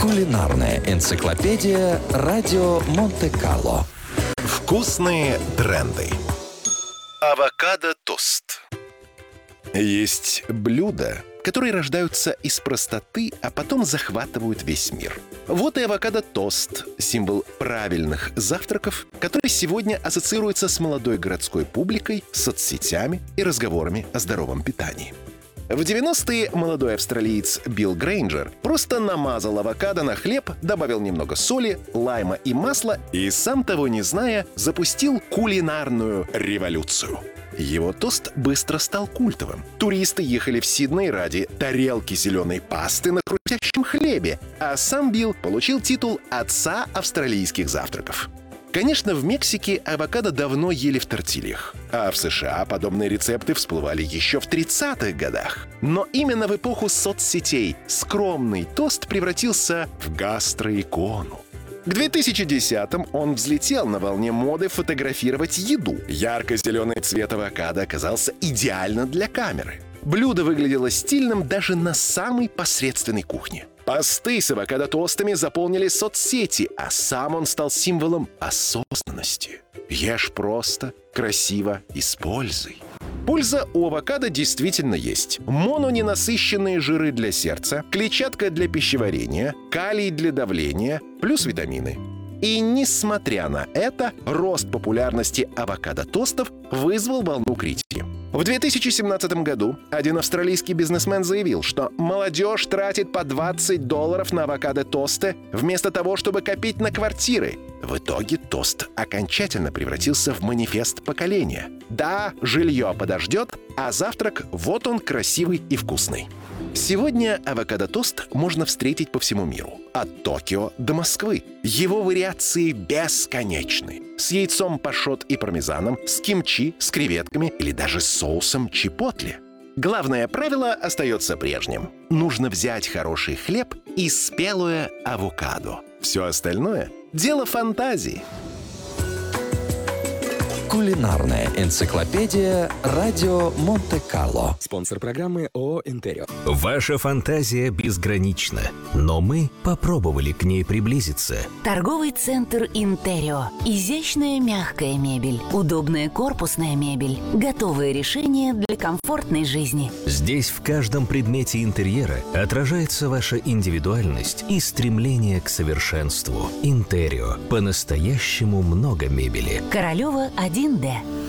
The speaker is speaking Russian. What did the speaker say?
Кулинарная энциклопедия «Радио Монте-Карло». Вкусные тренды. Авокадо-тост. Есть блюда, которые рождаются из простоты, а потом захватывают весь мир. Вот и авокадо-тост – символ правильных завтраков, который сегодня ассоциируется с молодой городской публикой, соцсетями и разговорами о здоровом питании. В 90-е молодой австралиец Билл Грейнджер просто намазал авокадо на хлеб, добавил немного соли, лайма и масла и, сам того не зная, запустил кулинарную революцию. Его тост быстро стал культовым. Туристы ехали в Сидней ради тарелки зеленой пасты на хрустящем хлебе, а сам Билл получил титул отца австралийских завтраков. Конечно, в Мексике авокадо давно ели в тортильях, а в США подобные рецепты всплывали еще в 30-х годах. Но именно в эпоху соцсетей скромный тост превратился в гастроикону. К 2010-м он взлетел на волне моды фотографировать еду. Ярко-зеленый цвет авокадо оказался идеально для камеры. Блюдо выглядело стильным даже на самой посредственной кухне. Посты с авокадо-тостами заполнили соцсети, а сам он стал символом осознанности. Ешь просто, красиво и с пользой. Польза у авокадо действительно есть. Мононенасыщенные жиры для сердца, клетчатка для пищеварения, калий для давления, плюс витамины. И несмотря на это, рост популярности авокадо-тостов вызвал волну критики. В 2017 году один австралийский бизнесмен заявил, что молодежь тратит по $20 на авокадо-тосты вместо того, чтобы копить на квартиры. В итоге тост окончательно превратился в манифест поколения. Да, жилье подождет, а завтрак вот он красивый и вкусный. Сегодня авокадо-тост можно встретить по всему миру. От Токио до Москвы. Его вариации бесконечны. С яйцом пашот и пармезаном, с кимчи, с креветками или даже с соусом чипотле. Главное правило остается прежним. Нужно взять хороший хлеб и спелое авокадо. Все остальное – дело фантазии. Кулинарная энциклопедия «Радио Монте-Карло». Спонсор программы ООО «Интерио». Ваша фантазия безгранична, но мы попробовали к ней приблизиться. Торговый центр «Интерио». Изящная мягкая мебель, удобная корпусная мебель, готовые решения для комфортной жизни. Здесь в каждом предмете интерьера отражается ваша индивидуальность и стремление к совершенству. «Интерио». По-настоящему много мебели. Королева 1Д.